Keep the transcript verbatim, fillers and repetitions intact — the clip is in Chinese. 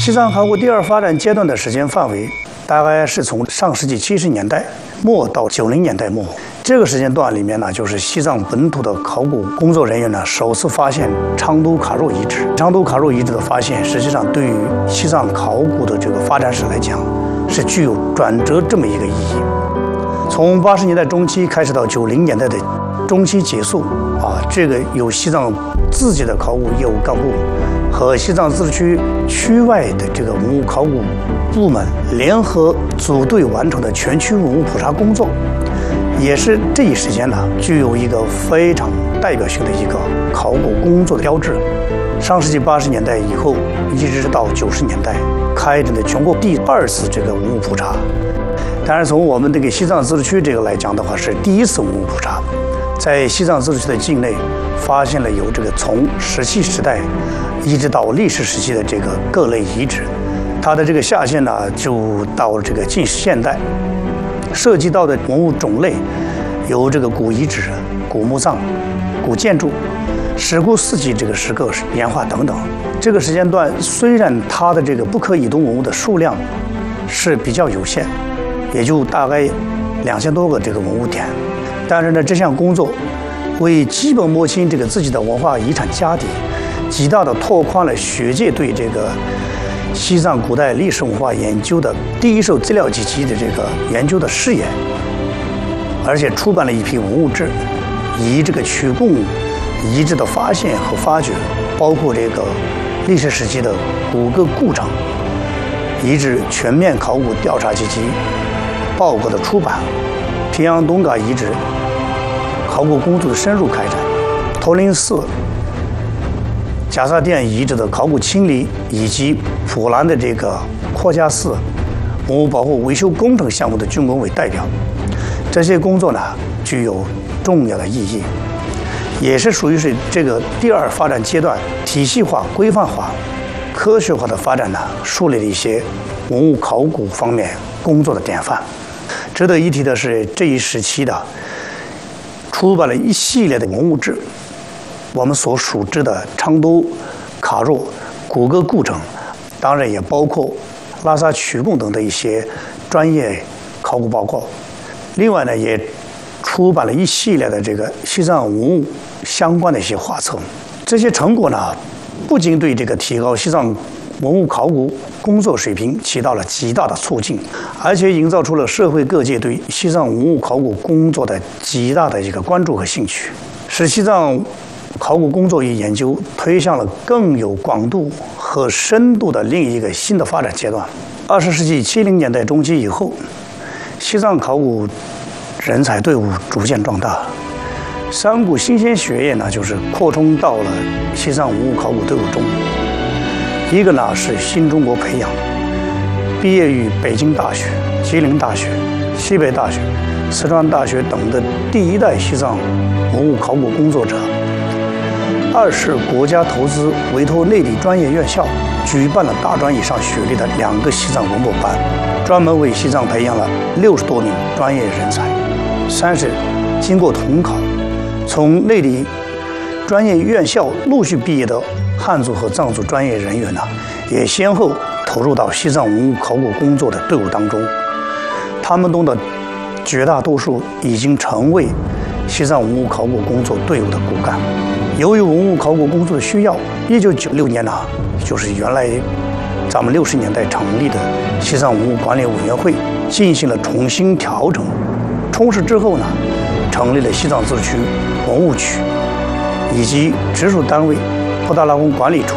西藏考古第二发展阶段的时间范围，大概是从上世纪七十年代末到九零年代末。这个时间段里面呢，就是西藏本土的考古工作人员呢，首次发现昌都卡若遗址。昌都卡若遗址的发现，实际上对于西藏考古的这个发展史来讲，是具有转折这么一个意义。从八十年代中期开始到九零年代的中期结束，啊，这个由西藏自己的考古业务干部和西藏自治区区外的这个文物考古部门联合组队完成的全区文物普查工作，也是这一时间呢，具有一个非常代表性的一个考古工作的标志。上世纪八十年代以后，一直到九十年代，开展的全国第二次这个文物普查。当然，从我们这个西藏自治区这个来讲的话，是第一次文物普查，在西藏自治区的境内发现了有这个从石器时代一直到历史时期的这个各类遗址，它的这个下限呢，就到了这个近现代。涉及到的文物种类有这个古遗址、古墓葬、古建筑、石窟四级这个石刻、岩画等等。这个时间段虽然它的这个不可移动文物的数量是比较有限，也就大概两千多个这个文物点，但是呢，这项工作为基本摸清这个自己的文化遗产家底，极大的拓宽了学界对这个西藏古代历史文化研究的第一手资料集集的这个研究的视野，而且出版了一批文物志，以这个曲贡遗址的发现和发掘，包括这个历史时期的古各故障遗址全面考古调查集集报告的出版，平阳东嘎遗址考古工作的深入开展，驼铃寺贾萨殿遗址的考古清理，以及普兰的这个阔家寺文物保护维修工程项目的军工委代表，这些工作呢具有重要的意义，也是属于是这个第二发展阶段体系化、规范化、科学化的发展呢，树立了一些文物考古方面工作的典范。值得一提的是，这一时期的出版了一系列的文物志。我们所熟知的昌都卡若古各故城，当然也包括拉萨曲贡等的一些专业考古报告。另外呢，也出版了一系列的这个西藏文物相关的一些画册。这些成果呢，不仅对这个提高西藏文物考古工作水平起到了极大的促进，而且营造出了社会各界对西藏文物考古工作的极大的一个关注和兴趣，使西藏考古工作与研究推向了更有广度和深度的另一个新的发展阶段。二十世纪七零年代中期以后，西藏考古人才队伍逐渐壮大，三股新鲜血液呢，就是扩充到了西藏文物考古队伍中。一个呢是新中国培养，毕业于北京大学、吉林大学、西北大学、四川大学等的第一代西藏文物考古工作者。二是国家投资委托内地专业院校举办了大专以上学历的两个西藏文博班，专门为西藏培养了六十多名专业人才。三是经过统考，从内地专业院校陆续毕业的汉族和藏族专业人员呢，也先后投入到西藏文物考古工作的队伍当中。他们中的绝大多数已经成为西藏文物考古工作队伍的骨干。由于文物考古工作的需要，一九九六年呢，就是原来咱们六十年代成立的西藏文物管理委员会进行了重新调整，充实之后呢，成立了西藏自治区文物局以及直属单位布达拉宫管理处